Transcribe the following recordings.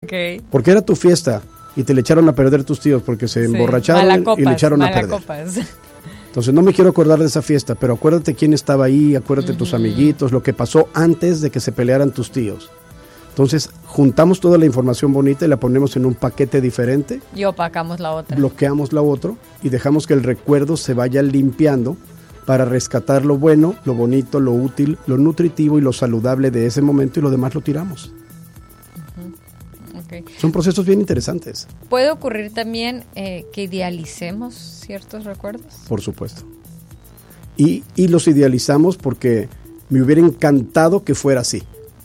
Ok. Porque era tu fiesta y te le echaron a perder tus tíos porque se emborracharon y le echaron a perder. Malacopas. Entonces no me quiero acordar de esa fiesta, pero acuérdate quién estaba ahí, acuérdate tus amiguitos, lo que pasó antes de que se pelearan tus tíos. Entonces juntamos toda la información bonita y la ponemos en un paquete diferente. Y opacamos la otra. Bloqueamos la otra y dejamos que el recuerdo se vaya limpiando para rescatar lo bueno, lo bonito, lo útil, lo nutritivo y lo saludable de ese momento, y lo demás lo tiramos. Okay. Son procesos bien interesantes. ¿Puede ocurrir también que idealicemos ciertos recuerdos? Por supuesto. Y los idealizamos porque me hubiera encantado que fuera así.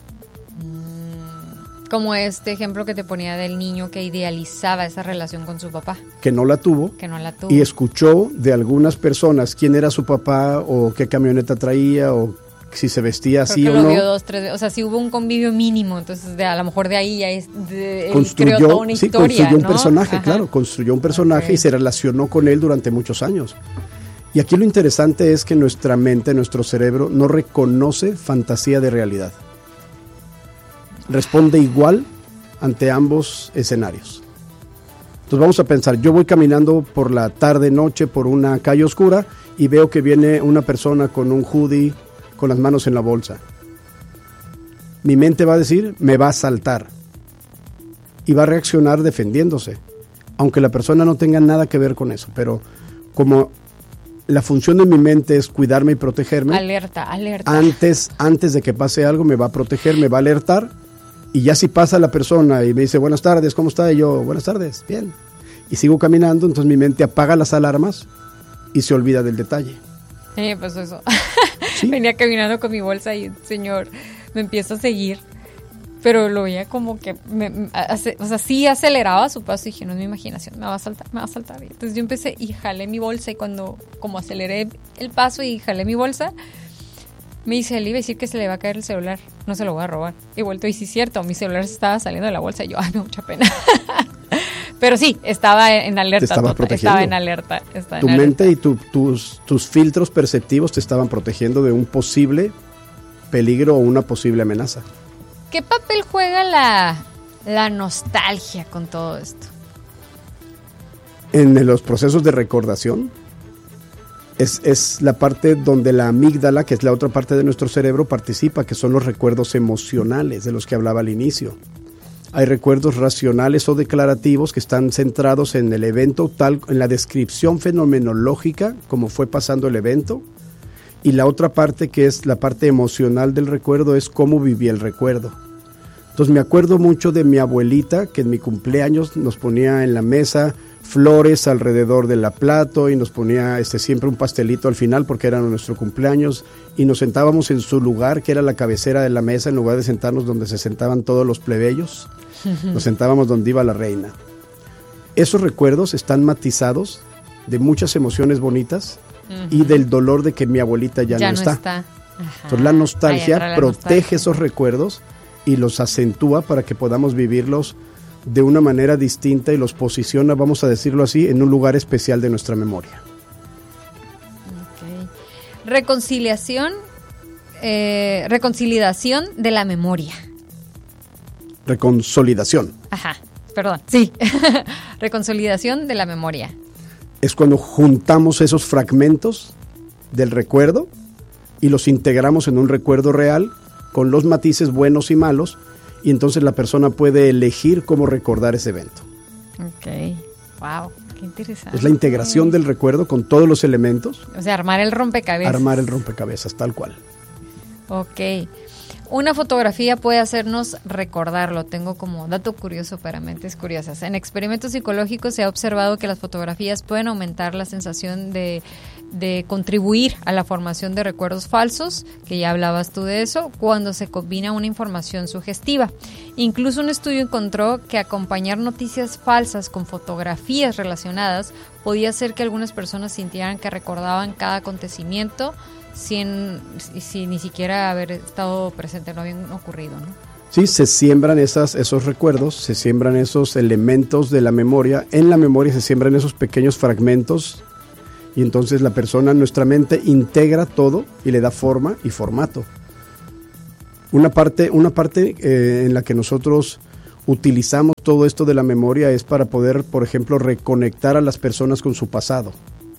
Como este ejemplo que te ponía del niño que idealizaba esa relación con su papá. Que no la tuvo. Y escuchó de algunas personas quién era su papá o qué camioneta traía o si se vestía así o no. Lo vio 2, 3 veces. O sea, si hubo un convivio mínimo, entonces a lo mejor de ahí ya construyó toda una historia, construyó un ¿no? personaje, Ajá. Claro, construyó un personaje y se relacionó con él durante muchos años. Y aquí lo interesante es que nuestra mente, nuestro cerebro, no reconoce fantasía de realidad. Responde igual ante ambos escenarios. Entonces vamos a pensar, yo voy caminando por la tarde, noche, por una calle oscura y veo que viene una persona con un hoodie, con las manos en la bolsa. Mi mente va a decir, me va a asaltar. Y va a reaccionar defendiéndose. Aunque la persona no tenga nada que ver con eso. Pero como la función de mi mente es cuidarme y protegerme. Alerta. Antes de que pase algo, me va a proteger, me va a alertar. Y ya si pasa la persona y me dice, buenas tardes, ¿cómo está? Y yo, buenas tardes, bien. Y sigo caminando, entonces mi mente apaga las alarmas y se olvida del detalle. Pues eso. ¿Sí? Venía caminando con mi bolsa y el señor me empieza a seguir, pero lo veía como que, sí aceleraba su paso y dije, no es mi imaginación, me va a saltar. Y entonces yo empecé y jalé mi bolsa y cuando como aceleré el paso y jalé mi bolsa, me dice, le iba a decir que se le va a caer el celular, no se lo voy a robar. Y vuelto y sí es cierto, mi celular se estaba saliendo de la bolsa y yo, me da mucha pena. Pero sí, estaba en alerta. Te estaba protegiendo. Estaba en alerta. Tu mente y tus filtros perceptivos te estaban protegiendo de un posible peligro o una posible amenaza. ¿Qué papel juega la nostalgia con todo esto? En los procesos de recordación es la parte donde la amígdala, que es la otra parte de nuestro cerebro, participa, que son los recuerdos emocionales de los que hablaba al inicio. Hay recuerdos racionales o declarativos que están centrados en el evento tal, en la descripción fenomenológica, como fue pasando el evento, y la otra parte, que es la parte emocional del recuerdo, es cómo viví el recuerdo. Entonces me acuerdo mucho de mi abuelita, que en mi cumpleaños nos ponía en la mesa flores alrededor del plato y nos ponía siempre un pastelito al final porque era nuestro cumpleaños, y nos sentábamos en su lugar, que era la cabecera de la mesa, en lugar de sentarnos donde se sentaban todos los plebeyos. Nos sentábamos donde iba la reina. Esos recuerdos están matizados de muchas emociones bonitas y del dolor de que mi abuelita ya no está. Entonces la nostalgia protege esos recuerdos y los acentúa para que podamos vivirlos de una manera distinta y los posiciona, vamos a decirlo así, en un lugar especial de nuestra memoria. Okay. Reconciliación de la memoria. Reconsolidación. Ajá, perdón, sí. Reconsolidación de la memoria. Es cuando juntamos esos fragmentos del recuerdo y los integramos en un recuerdo real con los matices buenos y malos, y entonces la persona puede elegir cómo recordar ese evento. Ok, wow, qué interesante. Es la integración del recuerdo con todos los elementos. O sea, armar el rompecabezas. Armar el rompecabezas, tal cual. Ok. Una fotografía puede hacernos recordarlo. Tengo como dato curioso para mentes curiosas. En experimentos psicológicos se ha observado que las fotografías pueden aumentar la sensación de contribuir a la formación de recuerdos falsos, que ya hablabas tú de eso, cuando se combina una información sugestiva. Incluso un estudio encontró que acompañar noticias falsas con fotografías relacionadas podía hacer que algunas personas sintieran que recordaban cada acontecimiento sin ni siquiera haber estado presente, no habían ocurrido, ¿no? Sí, se siembran esos recuerdos, se siembran esos elementos de la memoria. En la memoria se siembran esos pequeños fragmentos y entonces la persona, nuestra mente, integra todo y le da forma y formato. Una parte en la que nosotros utilizamos todo esto de la memoria es para poder, por ejemplo, reconectar a las personas con su pasado.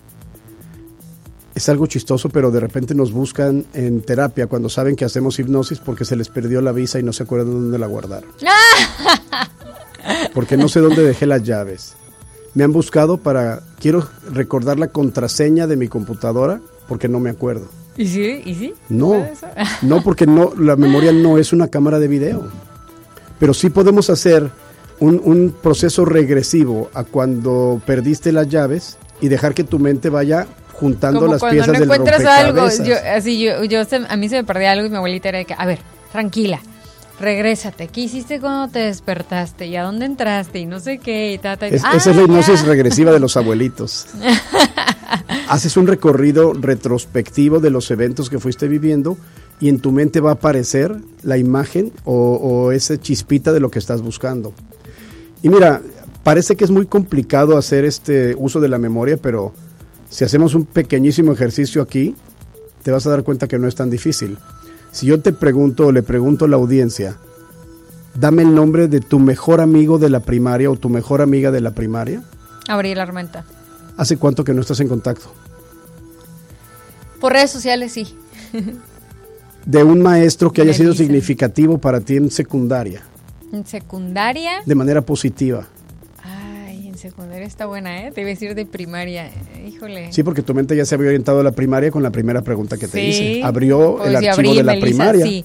Es algo chistoso, pero de repente nos buscan en terapia cuando saben que hacemos hipnosis porque se les perdió la visa y no se acuerdan dónde la guardaron. Porque no sé dónde dejé las llaves. Me han buscado quiero recordar la contraseña de mi computadora porque no me acuerdo. ¿Y sí? ¿Y sí? No, porque la memoria no es una cámara de video. Pero sí podemos hacer un proceso regresivo a cuando perdiste las llaves y dejar que tu mente vaya juntando como las piezas del rompecabezas. A mí se me perdía algo y mi abuelita era de que, a ver, tranquila, regrésate, ¿qué hiciste cuando te despertaste? ¿Y a dónde entraste? Y no sé qué, y esa es la hipnosis regresiva de los abuelitos. Haces un recorrido retrospectivo de los eventos que fuiste viviendo y en tu mente va a aparecer la imagen o esa chispita de lo que estás buscando. Y mira, parece que es muy complicado hacer este uso de la memoria, pero si hacemos un pequeñísimo ejercicio aquí, te vas a dar cuenta que no es tan difícil. Si yo te pregunto o le pregunto a la audiencia, dame el nombre de tu mejor amigo de la primaria o tu mejor amiga de la primaria. Abril Armenta. ¿Hace cuánto que no estás en contacto? Por redes sociales, sí. De un maestro que haya sido significativo para ti en secundaria. ¿En secundaria? De manera positiva. Ay, en secundaria está buena, ¿eh? Te iba a decir de primaria, híjole. Sí, porque tu mente ya se había orientado a la primaria con la primera pregunta que te hice. Abrió el archivo de la Melissa, primaria. Sí.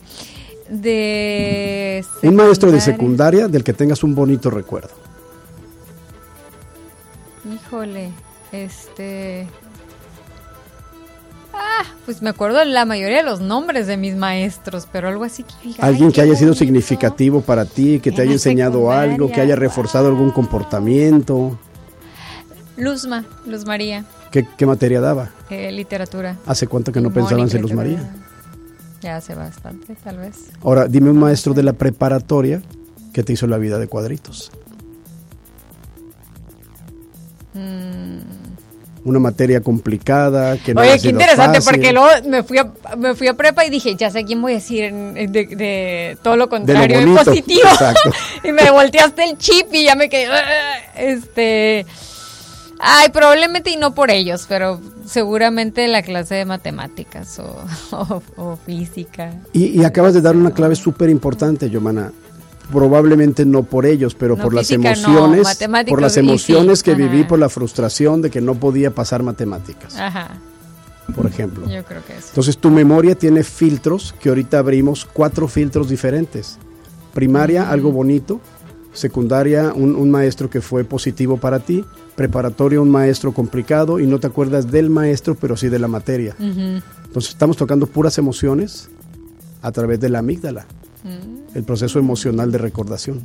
De un maestro de secundaria del que tengas un bonito recuerdo. Híjole, pues me acuerdo de la mayoría de los nombres de mis maestros, pero algo así que diga, alguien que haya sido significativo para ti, que te haya enseñado algo, que haya reforzado algún comportamiento. Luz María. ¿Qué materia daba? Literatura. ¿Hace cuánto que no pensabas en Luz María? Ya hace bastante, tal vez. Ahora, dime un maestro de la preparatoria que te hizo la vida de cuadritos. Una materia complicada que no. Oye, qué interesante, fácil. Porque luego me fui a prepa y dije, ya sé a quién voy a decir de todo lo contrario, de positivo. Y me volteaste el chip y ya me quedé. Ay, probablemente y no por ellos, pero seguramente la clase de matemáticas o física. Y acabas de dar una clave súper importante, Yomana. Probablemente no por ellos, pero no, por las emociones, por las emociones que viví, por la frustración de que no podía pasar matemáticas. Ajá. Por ejemplo. Yo creo que eso. Entonces tu memoria tiene filtros que ahorita abrimos 4 filtros diferentes. Primaria, algo bonito. Secundaria, un maestro que fue positivo para ti. Preparatoria, un maestro complicado y no te acuerdas del maestro, pero sí de la materia. Entonces estamos tocando puras emociones a través de la amígdala. El proceso emocional de recordación.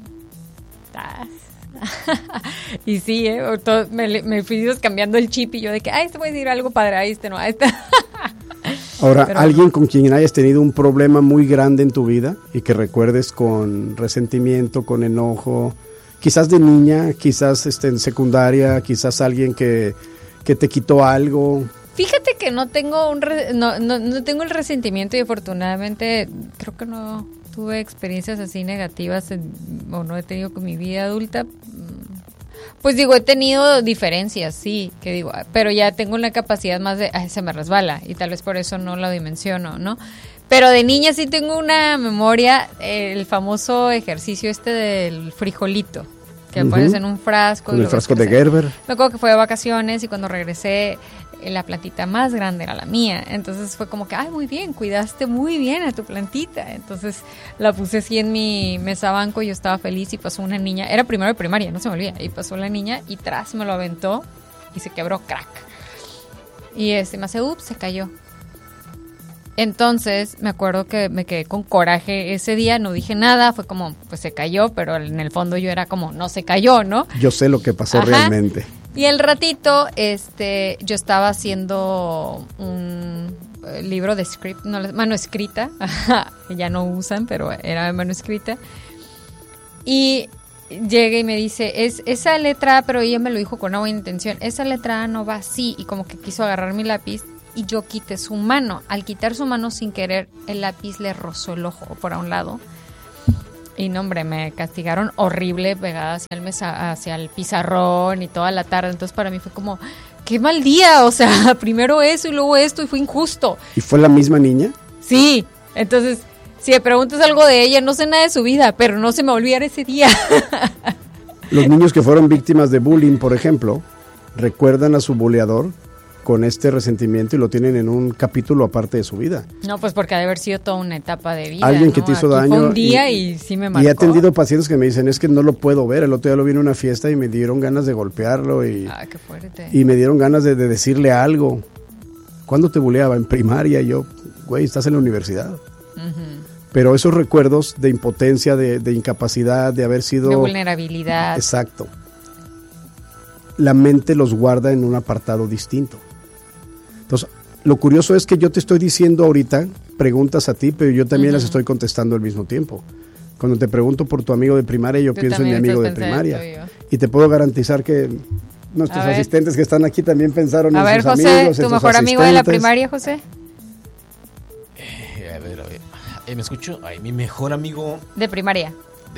Y sí, me fui cambiando el chip y yo de que, te voy a decir algo padre, no, Ahora, pero alguien con quien hayas tenido un problema muy grande en tu vida y que recuerdes con resentimiento, con enojo, quizás de niña, quizás en secundaria, quizás alguien que te quitó algo. Fíjate que no tengo no tengo el resentimiento y afortunadamente creo que no tuve experiencias así negativas o no he tenido con mi vida adulta. Pues digo, he tenido diferencias, sí, que digo, pero ya tengo una capacidad más de, se me resbala y tal vez por eso no lo dimensiono, ¿no? Pero de niña sí tengo una memoria, el famoso ejercicio del frijolito, que pones en un frasco. Con el frasco de Gerber. Me acuerdo que fue de vacaciones y cuando regresé, la plantita más grande era la mía. Entonces fue como que, muy bien, cuidaste muy bien a tu plantita. Entonces la puse así en mi mesa banco y yo estaba feliz y pasó una niña, era primero de primaria, no se me olvida, y pasó la niña y tras me lo aventó y se quebró, crack. Y me hace, se cayó. Entonces me acuerdo que me quedé con coraje ese día, no dije nada, fue como, pues se cayó, pero en el fondo yo era como, no se cayó, ¿no? Yo sé lo que pasó realmente. Y el ratito, yo estaba haciendo un libro de script, mano escrita, que ya no usan, pero era de mano escrita. Y llega y me dice, esa letra, pero ella me lo dijo con una buena intención, esa letra no va así, y como que quiso agarrar mi lápiz, y yo quité su mano. Al quitar su mano sin querer, el lápiz le rozó el ojo por a un lado. Y no, hombre, me castigaron horrible, pegada hacia el pizarrón y toda la tarde. Entonces para mí fue como, qué mal día, o sea, primero eso y luego esto y fue injusto. ¿Y fue la misma niña? Sí, entonces, si me preguntas algo de ella, no sé nada de su vida, pero no se me va a olvidar ese día. Los niños que fueron víctimas de bullying, por ejemplo, recuerdan a su buleador con este resentimiento y lo tienen en un capítulo aparte de su vida. No, pues porque ha de haber sido toda una etapa de vida. Alguien que ¿no? te hizo Aquí daño. fue un día y sí me marcó. Y he atendido pacientes que me dicen, es que no lo puedo ver. El otro día lo vi en una fiesta y me dieron ganas de golpearlo y, qué fuerte. Y me dieron ganas de decirle algo. ¿Cuándo te buleaba? En primaria. Y yo, güey, estás en la universidad. Uh-huh. Pero esos recuerdos de impotencia, de incapacidad, de haber sido... De vulnerabilidad. Exacto. La mente los guarda en un apartado distinto. Entonces, lo curioso es que yo te estoy diciendo ahorita preguntas a ti, pero yo también las estoy contestando al mismo tiempo. Cuando te pregunto por tu amigo de primaria, yo pienso en mi amigo de primaria. Y te puedo garantizar que nuestros asistentes que están aquí también pensaron en sus amigos. A ver, José, ¿tu mejor amigo de la primaria, José? A ver. ¿Me escucho? Ay, mi mejor amigo... De primaria.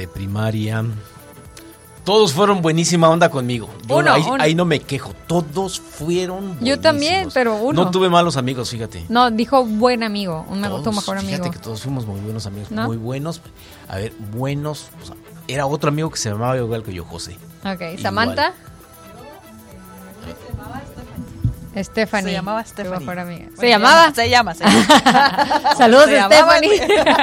Todos fueron buenísima onda conmigo. Uno. Ahí no me quejo. Todos fueron buenísimos. Yo también, pero uno. No tuve malos amigos, fíjate. No, dijo buen amigo. Tu mejor amigo. Fíjate que todos fuimos muy buenos amigos. ¿No? Muy buenos. A ver, buenos. O sea, era otro amigo que se llamaba igual que yo, José. Ok. ¿Samantha? Stephanie. Se llamaba Stephanie. ¿Se llamaba? Se llama. Saludos, Stephanie.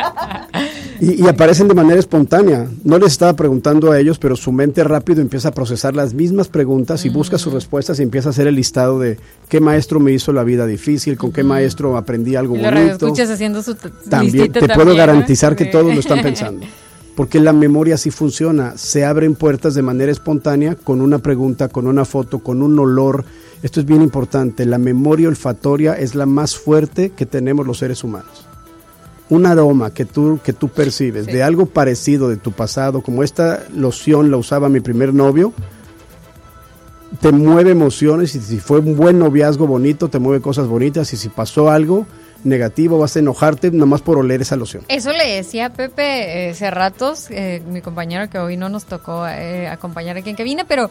Y aparecen de manera espontánea. No les estaba preguntando a ellos, pero su mente rápido empieza a procesar las mismas preguntas y busca sus respuestas y empieza a hacer el listado de qué maestro me hizo la vida difícil, con qué maestro aprendí algo bonito. Lo escuchas haciendo su también te puedo garantizar que todos lo están pensando. Porque la memoria sí funciona. Se abren puertas de manera espontánea con una pregunta, con una foto, con un olor. Esto es bien importante. La memoria olfatoria es la más fuerte que tenemos los seres humanos. Un aroma que tú percibes de algo parecido de tu pasado, como esta loción la usaba mi primer novio, te mueve emociones, y si fue un buen noviazgo bonito, te mueve cosas bonitas, y si pasó algo negativo, vas a enojarte nomás por oler esa loción. Eso le decía Pepe hace ratos, mi compañero que hoy no nos tocó acompañar aquí en cabina, pero...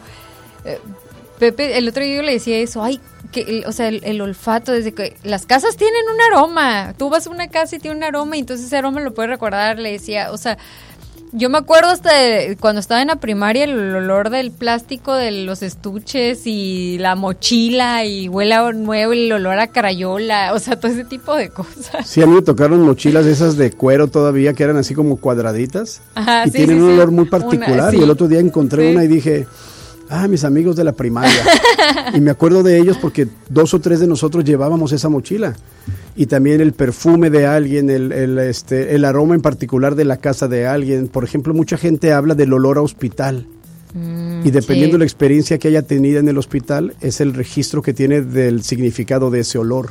Pepe, el otro día yo le decía eso, el olfato, desde que las casas tienen un aroma, tú vas a una casa y tiene un aroma y entonces ese aroma lo puedes recordar, le decía, o sea, yo me acuerdo hasta de cuando estaba en la primaria el olor del plástico de los estuches y la mochila y huele a nuevo, el olor a crayola, o sea, todo ese tipo de cosas. Sí, a mí me tocaron mochilas esas de cuero todavía que eran así como cuadraditas. Ajá, y sí, tienen un olor muy particular y el otro día encontré una y dije... mis amigos de la primaria. Y me acuerdo de ellos porque 2 o 3 de nosotros llevábamos esa mochila. Y también el perfume de alguien, el aroma en particular de la casa de alguien. Por ejemplo, mucha gente habla del olor a hospital. Y dependiendo de la experiencia que haya tenido en el hospital, es el registro que tiene del significado de ese olor.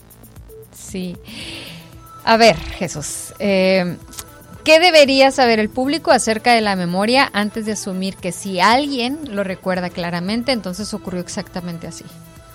Sí. A ver, Jesús, ¿qué debería saber el público acerca de la memoria antes de asumir que si alguien lo recuerda claramente, entonces ocurrió exactamente así?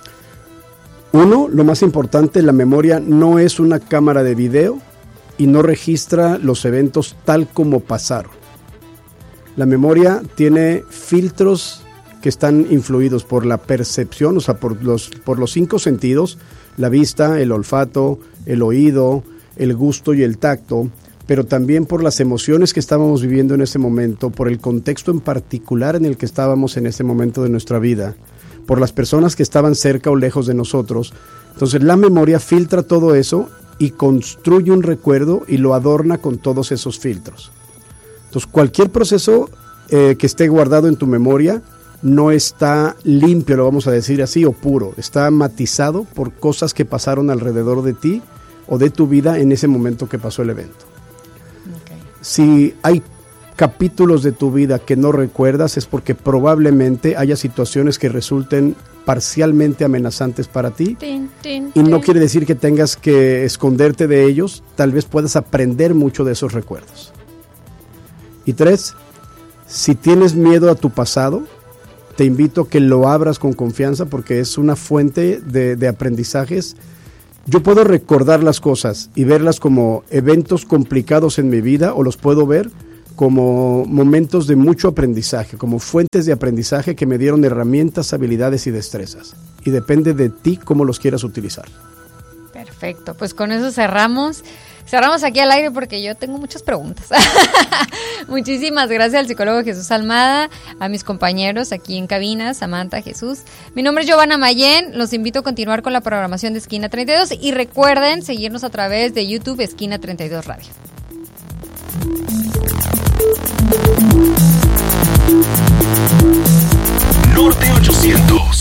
1, lo más importante, la memoria no es una cámara de video y no registra los eventos tal como pasaron. La memoria tiene filtros que están influidos por la percepción, o sea, por los 5 sentidos, la vista, el olfato, el oído, el gusto y el tacto, pero también por las emociones que estábamos viviendo en ese momento, por el contexto en particular en el que estábamos en ese momento de nuestra vida, por las personas que estaban cerca o lejos de nosotros. Entonces la memoria filtra todo eso y construye un recuerdo y lo adorna con todos esos filtros. Entonces cualquier proceso que esté guardado en tu memoria no está limpio, lo vamos a decir así, o puro, está matizado por cosas que pasaron alrededor de ti o de tu vida en ese momento que pasó el evento. Si hay capítulos de tu vida que no recuerdas, es porque probablemente haya situaciones que resulten parcialmente amenazantes para ti. Y no quiere decir que tengas que esconderte de ellos, tal vez puedas aprender mucho de esos recuerdos. Y 3, si tienes miedo a tu pasado, te invito a que lo abras con confianza porque es una fuente de aprendizajes. Yo puedo recordar las cosas y verlas como eventos complicados en mi vida, o los puedo ver como momentos de mucho aprendizaje, como fuentes de aprendizaje que me dieron herramientas, habilidades y destrezas. Y depende de ti cómo los quieras utilizar. Perfecto, pues con eso cerramos aquí al aire porque yo tengo muchas preguntas. Muchísimas gracias al psicólogo Jesús Almada, a mis compañeros aquí en cabina, Samantha, Jesús. Mi nombre es Giovanna Mayén, los invito a continuar con la programación de Esquina 32 y recuerden seguirnos a través de YouTube Esquina 32 Radio. Norte 800.